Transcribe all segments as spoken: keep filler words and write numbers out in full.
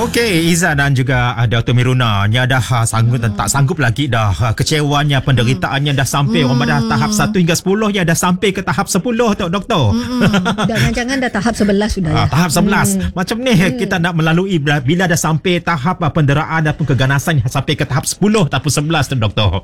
Okey, Izzah dan juga uh, Doktor Miruna, nya dah uh, sanggup dan tak sanggup lagi dah uh, kecewanya, penderitaannya dah sampai hmm. orang dah tahap satu hingga sepuluh ya, dah sampai ke tahap sepuluh tu doktor. Hmm. Jangan-jangan dah tahap sebelas sudah ya. Uh, tahap sebelas. Hmm. Macam ni hmm. kita nak melalui bila, bila dah sampai tahap uh, penderaan ataupun keganasan sampai ke tahap sepuluh ataupun sebelas tu doktor.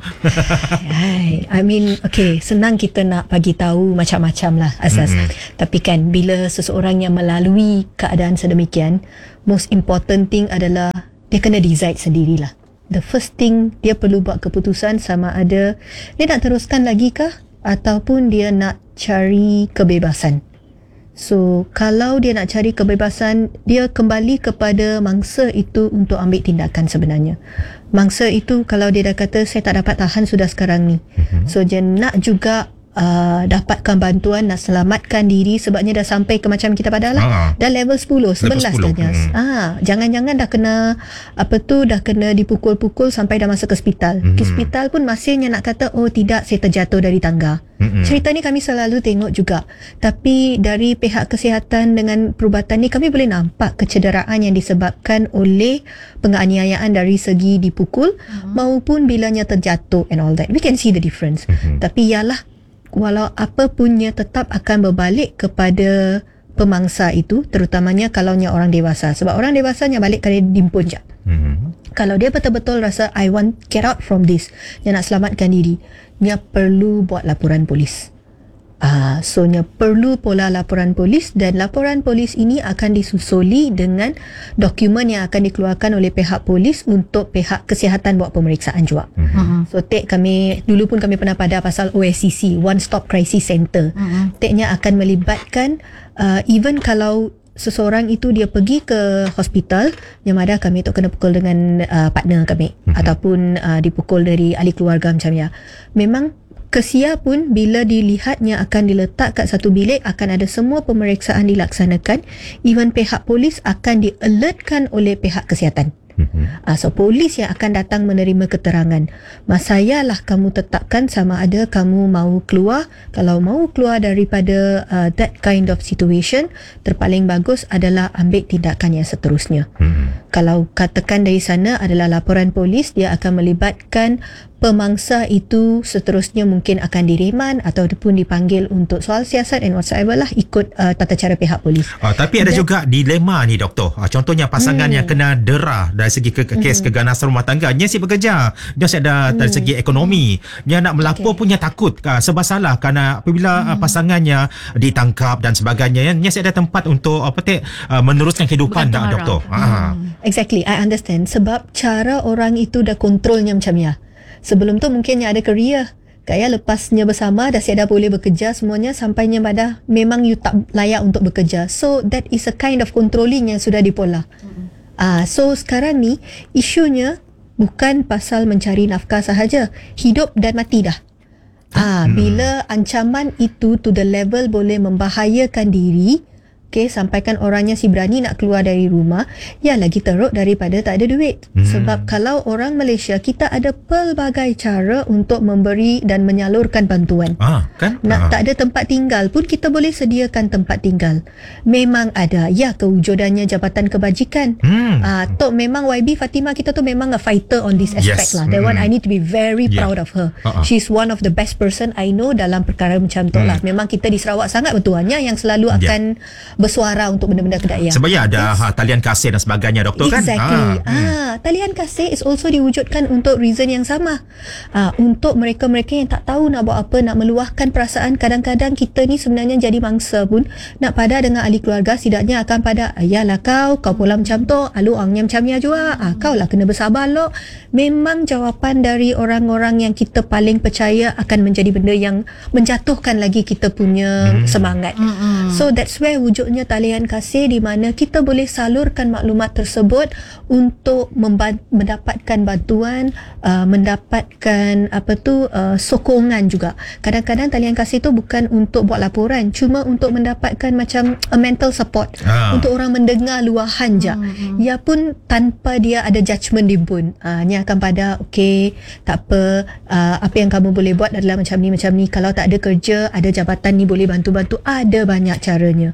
Hai, I mean okay, senang kita nak bagi tahu macam-macam lah asas. Hmm. Tapi kan bila seseorang yang melalui keadaan sedemikian, most important thing adalah dia kena decide sendirilah. The first thing, dia perlu buat keputusan sama ada dia nak teruskan lagi kah ataupun dia nak cari kebebasan. So kalau dia nak cari kebebasan, dia kembali kepada mangsa itu untuk ambil tindakan sebenarnya. Mangsa itu kalau dia dah kata saya tak dapat tahan sudah sekarang ni, so dia nak juga Uh, dapatkan bantuan, nak selamatkan diri, sebabnya dah sampai ke macam kita pada lah, ha. dah level sepuluh, sebelas dah hmm. ah, jangan-jangan dah kena apa tu, dah kena dipukul-pukul sampai dah masuk ke hospital. hmm. Ke hospital pun masihnya nak kata oh tidak, saya terjatuh dari tangga. hmm. Cerita ni kami selalu tengok juga, tapi dari pihak kesihatan dengan perubatan ni kami boleh nampak kecederaan yang disebabkan oleh penganiayaan dari segi dipukul hmm. maupun bilanya terjatuh and all that. We can see the difference. hmm. Tapi ialah walau apa punnya tetap akan berbalik kepada pemangsa itu, terutamanya kalaunya orang dewasa. Sebab orang dewasanya balik kali dimpun je. Mm-hmm. Kalau dia betul-betul rasa I want get out from this, dia nak selamatkan diri, dia perlu buat laporan polis. Ah, so nya perlu pola laporan polis, dan laporan polis ini akan disusuli dengan dokumen yang akan dikeluarkan oleh pihak polis untuk pihak kesihatan buat pemeriksaan juga. Mm-hmm. So take kami dulu pun kami pernah pada pasal O S C C, One Stop Crisis Center. Mm-hmm. Take-nya akan melibatkan uh, even kalau seseorang itu dia pergi ke hospital, yang ada kami tu kena pukul dengan uh, partner kami, mm-hmm. ataupun uh, dipukul dari ahli keluarga macam ya. Memang kesia pun bila dilihatnya akan diletak kat satu bilik, akan ada semua pemeriksaan dilaksanakan. Even pihak polis akan di-alertkan oleh pihak kesihatan. Mm-hmm. Uh, so polis yang akan datang menerima keterangan. Masayalah kamu tetapkan sama ada kamu mau keluar. Kalau mau keluar daripada uh, that kind of situation, terpaling bagus adalah ambil tindakan yang seterusnya. Mm-hmm. Kalau katakan dari sana adalah laporan polis, dia akan melibatkan pemangsa itu, seterusnya mungkin akan direman ataupun dipanggil untuk soal siasat and whatsoever lah, ikut uh, tata cara pihak polis. Uh, tapi ada dan, juga dilema ni doktor. Uh, contohnya pasangan hmm. yang kena dera dari segi ke, ke kes hmm. keganasan rumah tangga. Dia si bekerja, dia ada hmm. dari segi ekonomi. Dia nak melapor okay. punya takut uh, sebab salah kerana apabila hmm. uh, pasangannya ditangkap dan sebagainya, dia ada tempat untuk apa tak uh, meneruskan kehidupan dah doktor. Hmm. Uh. Exactly, I understand. Sebab cara orang itu dah kontrolnya macam ya. Sebelum tu mungkinnya ada career. Kayak lepasnya bersama dah siap dah boleh bekerja semuanya, sampainya pada memang you tak layak untuk bekerja. So that is a kind of controlling yang sudah dipola. Mm-hmm. Ah, so sekarang ni isunya bukan pasal mencari nafkah sahaja, hidup dan mati dah. Ah, mm. bila ancaman itu to the level boleh membahayakan diri, okay, sampaikan orangnya si berani nak keluar dari rumah, ya lagi teruk daripada tak ada duit. Hmm. Sebab kalau orang Malaysia, kita ada pelbagai cara untuk memberi dan menyalurkan bantuan. Ah, kan? Nak ah. tak ada tempat tinggal pun kita boleh sediakan tempat tinggal. Memang ada, ya kewujudannya Jabatan Kebajikan. Hmm. Ah, Tok memang Y B Fatimah kita tu memang a fighter on this aspect yes. lah. That hmm. one I need to be very yeah. proud of her. Uh-uh. She's one of the best person I know dalam perkara macam tu hmm. lah. Memang kita di Sarawak sangat bertuahnya yang selalu yeah. akan bersuara untuk benda-benda kedaya. Sebab ya ada yes. ha, talian kasih dan sebagainya doktor exactly. kan. Exactly. Ah, hmm. talian kasih is also diwujudkan untuk reason yang sama. Ah, untuk mereka-mereka yang tak tahu nak buat apa, nak meluahkan perasaan. Kadang-kadang kita ni sebenarnya jadi mangsa pun nak pada dengan ahli keluarga, setidaknya akan pada ayalah kau, kau pula macam tu, alu angnya macam ni juga. Ah, kau lah kena bersabar lo. Memang jawapan dari orang-orang yang kita paling percaya akan menjadi benda yang menjatuhkan lagi kita punya hmm. semangat. Hmm. So that's where wujudnya talian kasih, di mana kita boleh salurkan maklumat tersebut untuk memba- mendapatkan bantuan, uh, mendapatkan apa tu uh, sokongan juga. Kadang-kadang talian kasih tu bukan untuk buat laporan, cuma untuk mendapatkan macam a mental support, ah. untuk orang mendengar luahan je. Hmm. Ia pun tanpa dia ada judgement di pun. Uh, ni akan pada okey, tak apa, uh, apa yang kamu boleh buat adalah macam ni macam ni. Kalau tak ada kerja, ada jabatan ni boleh bantu-bantu, ada banyak caranya. Hmm.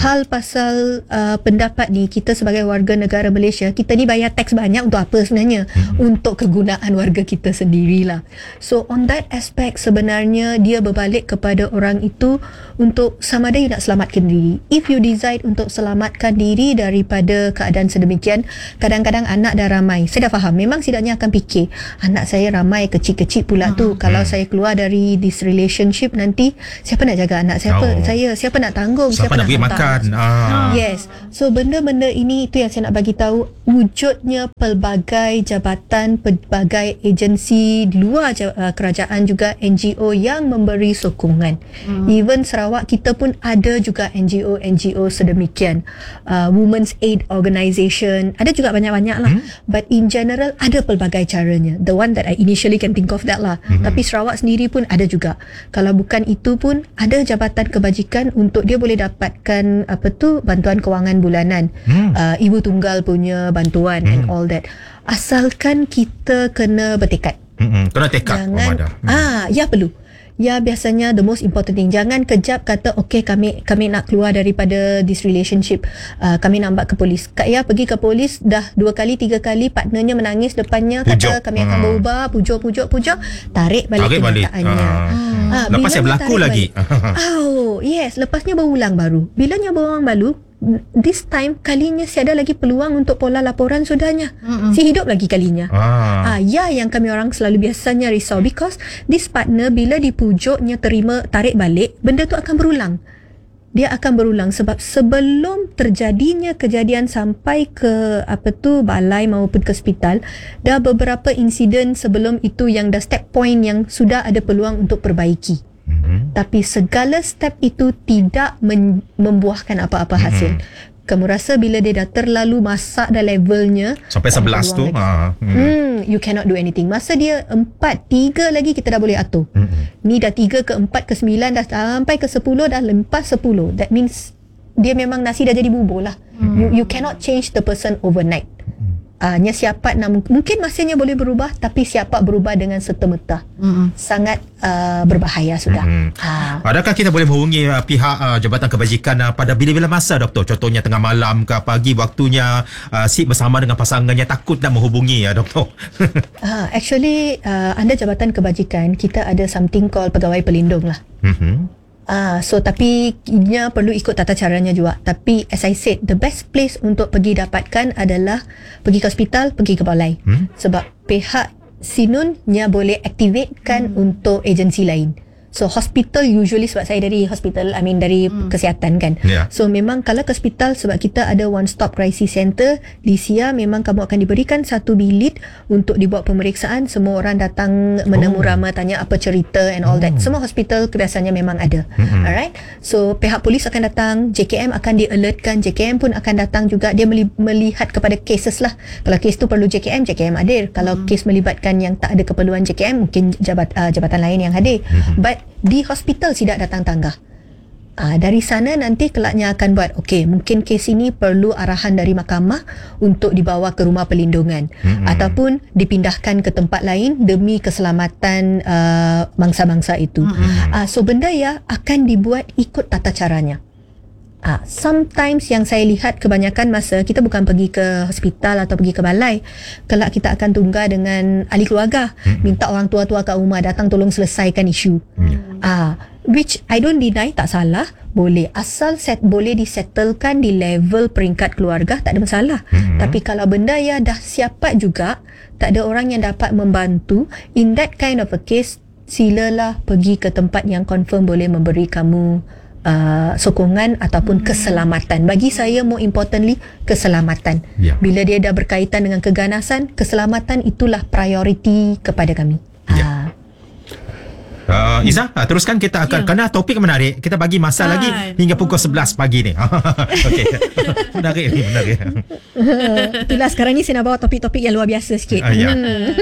hal pasal uh, pendapat ni, kita sebagai warga negara Malaysia, kita ni bayar teks banyak untuk apa sebenarnya? Hmm. Untuk kegunaan warga kita sendirilah. So on that aspect, sebenarnya dia berbalik kepada orang itu untuk sama ada you nak selamatkan diri. If you decide untuk selamatkan diri daripada keadaan sedemikian, kadang-kadang anak dah ramai. Saya dah faham, memang sidaknya akan fikir, anak saya ramai, kecil-kecil pula hmm. tu. Kalau hmm. saya keluar dari this relationship, nanti siapa nak jaga anak siapa? Oh. Saya siapa nak tanggung? Siapa, siapa nak pergi makan? Ah. Yes. So benda-benda ini, itu yang saya nak bagi tahu, wujudnya pelbagai jabatan, pelbagai agensi di luar uh, kerajaan, juga N G O yang memberi sokongan. Hmm. Even Sarawak kita pun ada juga N G O N G O sedemikian. Uh, Women's Aid Organisation, ada juga banyak-banyak lah. Hmm. But in general ada pelbagai caranya. The one that I initially can think of that lah. Hmm. Tapi Sarawak sendiri pun ada juga. Kalau bukan itu pun ada jabatan kebajikan untuk dia boleh dapatkan apa tu, bantuan kewangan bulanan. Hmm. Uh, ibu tunggal punya bantuan hmm. and all that. Asalkan kita kena bertekad. Hmm. Kena tekad. Jangan, hmm. ah, ya perlu. Ya, biasanya the most important thing, jangan kejap kata okay, kami kami nak keluar daripada this relationship, uh, kami nampak ke polis. Kak Ya pergi ke polis dah dua kali tiga kali, partnernya menangis depannya, pujuk. Kata kami akan hmm. berubah, pujuk pujuk pujuk, tarik balik tarik kenyataannya. Balik. Hmm. Ha, lepas saya berlaku lagi. Oh yes, lepasnya berulang baru. Bilanya berulang baru, this time kalinya si ada lagi peluang untuk pola laporan sudahnya. Mm-mm. Si hidup lagi kalinya. Ah. Ah, ya, yang kami orang selalu biasanya risau, because this partner bila dipujuknya terima tarik balik, benda tu akan berulang. Dia akan berulang sebab sebelum terjadinya kejadian sampai ke apa tu balai maupun ke hospital, dah beberapa insiden sebelum itu yang dah step point yang sudah ada peluang untuk perbaiki. Mm-hmm. Tapi segala step itu tidak men- membuahkan apa-apa hasil. Mm-hmm. Kamu rasa bila dia dah terlalu masak dah levelnya sampai sebelas tu, ha, hmm. Hmm, you cannot do anything. Masa dia empat, tiga lagi kita dah boleh atur. Mm-hmm. Ni dah tiga ke empat ke sembilan, dah sampai ke sepuluh, dah lepas sepuluh. That means dia memang nasi dah jadi bubur lah. Mm-hmm. You, you cannot change the person overnight. Hanya uh, siapa nak, mungkin masanya boleh berubah, tapi siapa berubah dengan serta-merta. Mm-hmm. Sangat uh, berbahaya sudah. Mm-hmm. Ha. Adakah kita boleh menghubungi uh, pihak uh, Jabatan Kebajikan uh, pada bila-bila masa, Doktor? Contohnya tengah malam ke pagi, waktunya uh, sit bersama dengan pasangannya, takut nak menghubungi, uh, Doktor? uh, actually, uh, anda Jabatan Kebajikan, kita ada something called pegawai pelindung lah. Mm-hmm. Ah, so tapi nya perlu ikut tata caranya juga. Tapi as I said, the best place untuk pergi dapatkan adalah pergi ke hospital, pergi ke balai. Hmm? Sebab pihak Sinun nya boleh activatekan hmm. untuk agensi lain. So hospital usually, sebab saya dari hospital, I mean dari hmm. kesihatan kan. Yeah. So memang kalau ke hospital, sebab kita ada one stop crisis center di S I A, memang kamu akan diberikan satu bilik untuk dibuat pemeriksaan. Semua orang datang menemu oh. ramai, tanya apa cerita and all oh. that. Semua hospital kebiasaannya memang ada. Mm-hmm. Alright. So pihak polis akan datang, J K M akan di-alertkan, J K M pun akan datang juga. Dia meli- melihat kepada cases lah. Kalau kes tu perlu J K M, J K M hadir. Kalau mm. kes melibatkan yang tak ada keperluan J K M, mungkin jabat, uh, jabatan lain yang hadir. Mm-hmm. But di hospital tidak datang tangga. Ah, dari sana nanti kelaknya akan buat, okey, mungkin kes ini perlu arahan dari mahkamah untuk dibawa ke rumah perlindungan, mm-hmm. ataupun dipindahkan ke tempat lain demi keselamatan uh, bangsa-bangsa itu. Mm-hmm. Ah, so benda ya akan dibuat ikut tata caranya. Ah, sometimes yang saya lihat kebanyakan masa kita bukan pergi ke hospital atau pergi ke balai, kelak kita akan tunggu dengan ahli keluarga, mm-hmm. minta orang tua-tua kat rumah datang tolong selesaikan isu. Mm-hmm. Ah, which I don't deny, tak salah, boleh, asal set boleh disettlekan di level peringkat keluarga, tak ada masalah. Mm-hmm. Tapi kalau benda ya dah siapa juga, tak ada orang yang dapat membantu, in that kind of a case, silalah pergi ke tempat yang confirm boleh memberi kamu Uh, sokongan ataupun hmm. keselamatan. Bagi saya more importantly keselamatan. Yeah. Bila dia dah berkaitan dengan keganasan, keselamatan itulah priority kepada kami. Yeah. Uh, Izzah, uh, teruskan, kita akan, yeah. kerana topik menarik, kita bagi masa ah. lagi hingga pukul sebelas pagi ni. Okey. Menarik ni, menarik. Itulah, sekarang ni saya nak bawa topik-topik yang luar biasa sikit. Uh, yeah.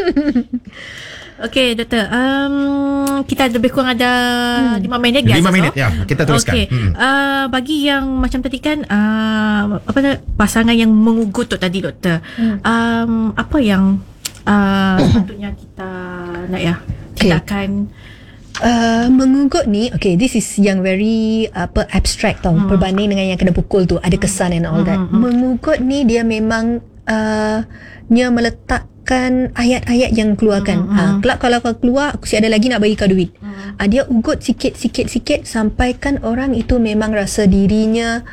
Okey, Doktor. Um, kita lebih kurang ada hmm. lima minit. lima minit, ya. Kita teruskan. Okey. Hmm. Uh, bagi yang macam tadi kan, uh, apa pasangan yang mengugut tu tadi, Doktor. Hmm. Um, apa yang uh, sepatutnya kita nak ya tindakan Uh, mengugut ni, okay, this is yang very apa abstract tau, hmm. berbanding dengan yang kena pukul tu, ada kesan and all that. Mengugut ni dia memang uh, dia meletakkan ayat-ayat yang keluarkan. Hmm. Uh, kelak kalau kau keluar, aku si ada lagi nak bagi kau duit. Hmm. Uh, dia ugut sikit-sikit-sikit sampaikan orang itu memang rasa dirinya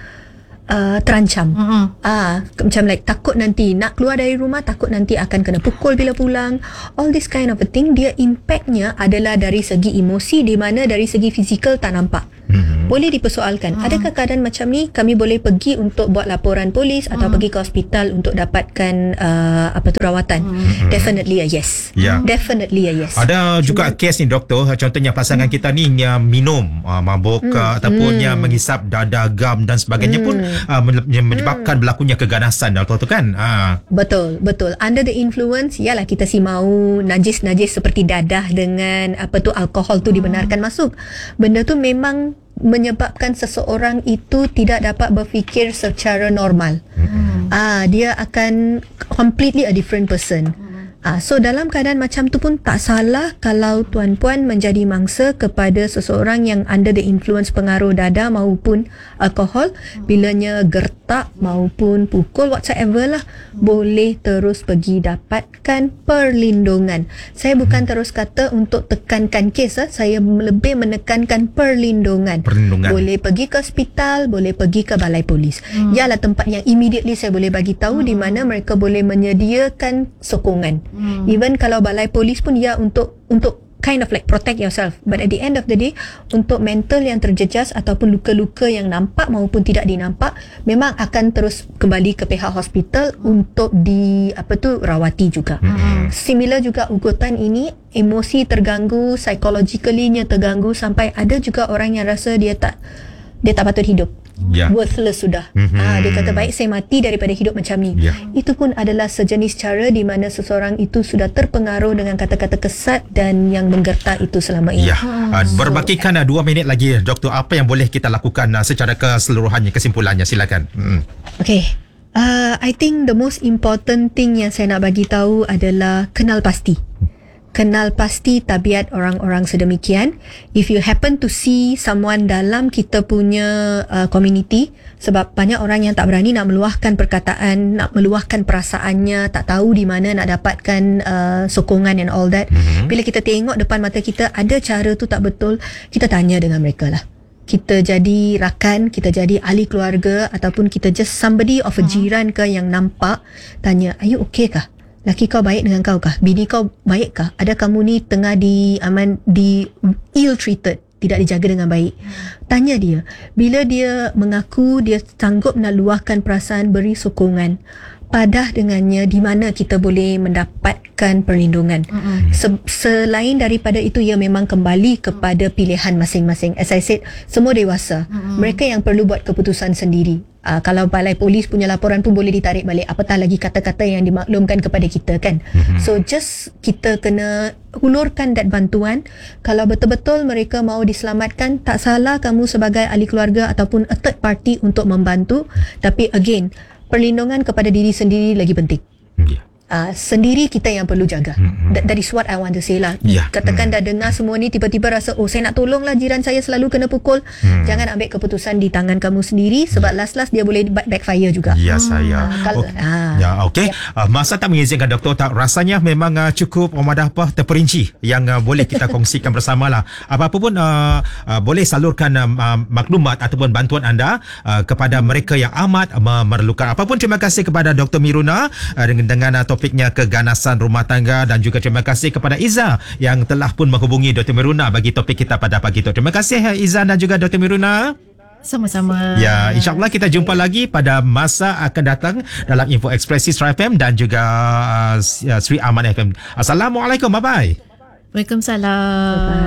Uh, terancam. Mm-hmm. Ah, macam like takut nanti nak keluar dari rumah, takut nanti akan kena pukul bila pulang. All this kind of a thing, dia impactnya adalah dari segi emosi, di mana dari segi fizikal tak nampak. Mm-hmm. Boleh dipersoalkan. Mm-hmm. Adakah keadaan macam ni kami boleh pergi untuk buat laporan polis mm-hmm. atau pergi ke hospital untuk dapatkan uh, apa tu rawatan? Mm-hmm. Definitely a yes. Yeah. Definitely a yes. Ada juga Cuma, kes ni doktor, contohnya pasangan mm. kita ni yang minum uh, mabuk mm. uh, ataupun mm. yang menghisap dada, gam dan sebagainya mm. pun uh, menyebabkan mm. berlakunya keganasan doktor tu kan. Uh. Betul, betul. Under the influence, yalah kita si mahu najis-najis seperti dadah dengan apa tu alkohol tu mm. dibenarkan masuk. Benda tu memang menyebabkan seseorang itu tidak dapat berfikir secara normal. Hmm. Ah, dia akan completely a different person. Hmm. Ah, so dalam keadaan macam tu pun tak salah kalau tuan-puan menjadi mangsa kepada seseorang yang under the influence pengaruh dada maupun alkohol, hmm. bilanya gertak maupun pukul whatsoever lah, hmm. boleh terus pergi dapatkan perlindungan. Saya bukan hmm. terus kata untuk tekankan kes, ah. saya lebih menekankan perlindungan. perlindungan. Boleh pergi ke hospital, boleh pergi ke balai polis. Hmm. Ialah tempat yang immediately saya boleh bagi tahu hmm. di mana mereka boleh menyediakan sokongan. Hmm. Even kalau balai polis pun ya untuk untuk kind of like protect yourself, but at the end of the day untuk mental yang terjejas ataupun luka-luka yang nampak maupun tidak dinampak memang akan terus kembali ke pihak hospital untuk di apa tu rawati juga. Hmm. Similar juga ugutan ini, emosi terganggu, psychologically-nya terganggu sampai ada juga orang yang rasa dia tak dia tak patut hidup. Yeah. Worthless sudah. Mm-hmm. Ah, dia kata baik saya mati daripada hidup macam ni. Yeah. Itu pun adalah sejenis cara di mana seseorang itu sudah terpengaruh dengan kata-kata kesat dan yang menggertak itu selama ini. Yeah. Uh, so, berbakikan uh, dua minit lagi, doktor, apa yang boleh kita lakukan uh, secara keseluruhannya, kesimpulannya, silakan. Mm. Okay. Uh, I think the most important thing yang saya nak bagi tahu adalah kenal pasti. Kenal pasti tabiat orang-orang sedemikian. If you happen to see someone dalam kita punya uh, community, sebab banyak orang yang tak berani nak meluahkan perkataan, nak meluahkan perasaannya, tak tahu di mana nak dapatkan uh, sokongan and all that. Mm-hmm. Bila kita tengok depan mata kita ada cara tu tak betul, kita tanya dengan mereka lah. Kita jadi rakan, kita jadi ahli keluarga ataupun kita just somebody of a jiran ke yang nampak, tanya, are you okay kah? Laki kau baik dengan kau kah? Bini kau baik kah? Ada kamu ni tengah di aman di ill treated, tidak dijaga dengan baik. Tanya dia. Bila dia mengaku dia sanggup nak luahkan perasaan, beri sokongan. Padah dengannya di mana kita boleh mendapatkan perlindungan. Mm-hmm. Se- selain daripada itu, ia memang kembali kepada pilihan masing-masing. As I said, semua dewasa. Mm-hmm. Mereka yang perlu buat keputusan sendiri. Uh, kalau balai polis punya laporan pun boleh ditarik balik, apatah lagi kata-kata yang dimaklumkan kepada kita kan. Mm-hmm. So just kita kena hulurkan dat bantuan. Kalau betul-betul mereka mahu diselamatkan, tak salah kamu sebagai ahli keluarga ataupun a third party untuk membantu. Tapi again, perlindungan kepada diri sendiri lagi penting. Yeah. Uh, sendiri kita yang perlu jaga. Mm-hmm. That, that is what I want to say lah. Yeah. Katakan mm. dah dengar semua ni, tiba-tiba rasa oh saya nak tolonglah jiran saya selalu kena pukul. Mm. Jangan ambil keputusan di tangan kamu sendiri, sebab yeah. last-last dia boleh backfire juga. Ya hmm. saya. Kalau, okay. ah. Ya okey. Yeah. Uh, masa tak mengizinkan doktor, tak rasanya memang uh, cukup Omadah apa terperinci yang uh, boleh kita kongsikan bersamalah. Apa-apa pun uh, uh, boleh salurkan uh, uh, maklumat ataupun bantuan anda uh, kepada mereka yang amat memerlukan. Apapun, terima kasih kepada Doktor Miruna uh, dengan dengan uh, topiknya keganasan rumah tangga, dan juga terima kasih kepada Iza yang telah pun menghubungi Doktor Miruna bagi topik kita pada pagi itu. Terima kasih Iza dan juga Doktor Miruna. Sama-sama. Ya, insyaAllah kita jumpa lagi pada masa akan datang dalam Info Ekspresi Sri F M dan juga uh, Sri Aman F M. Assalamualaikum, bye-bye. Waalaikumsalam. Bye-bye.